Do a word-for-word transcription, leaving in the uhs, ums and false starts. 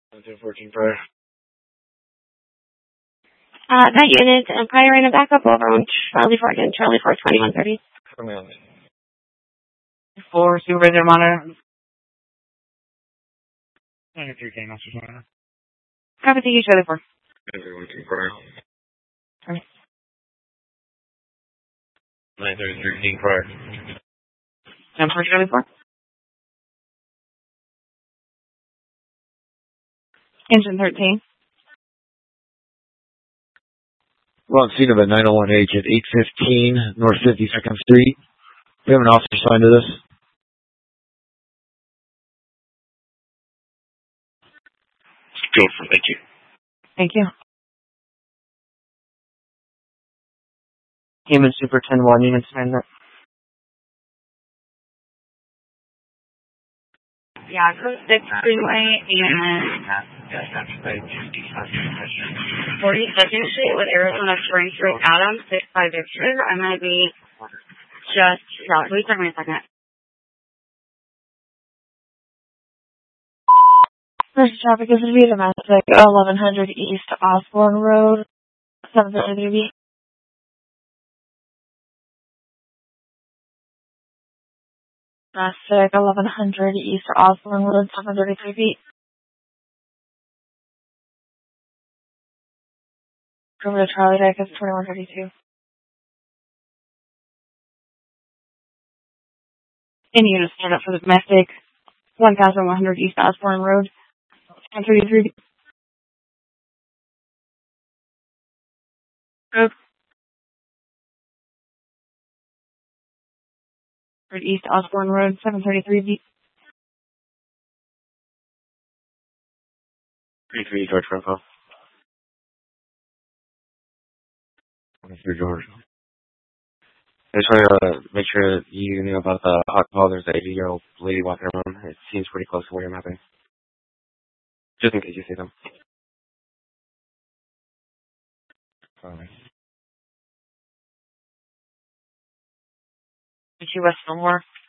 ten fourteen prior. Uh, that unit, and prior in a backup over on Charlie Ford and Charlie Ford twenty-one thirty. For supervisor monitor. ninety-three K, Master Monitor. Copy to you, Charlie Ford. ten fourteen prior. Okay. nine thirty-three prior. ten for Charlie Ford. Engine thirteen. We're on scene of a nine oh one H at eight fifteen North fifty-second Street. We have an officer assigned to this. Go for thank you. Thank you. Human Super ten one units assignment. Yeah, six Freeway and forty-second Street with Arizona Spring Street, Adams, six five Victor. I'm going to be just, yeah, please give me a second. First traffic is going to be domestic, eleven hundred East Osborne Road, seven thirty-three B. Domestic, eleven hundred East Osborne Road, seven thirty-three B. Over to Charlie Deck is twenty-one thirty-two. Any units stand up for the domestic, one thousand one hundred East Osborne Road, seven thirty-three B. Group. East Osborne Road, seven thirty-three B. three three George Franco. twenty-three George. I just want to uh, make sure you knew about the alcohol. There's an eighty-year-old lady walking around. It seems pretty close to where you're mapping. Just in case you see them. Sorry. Did you West Fillmore?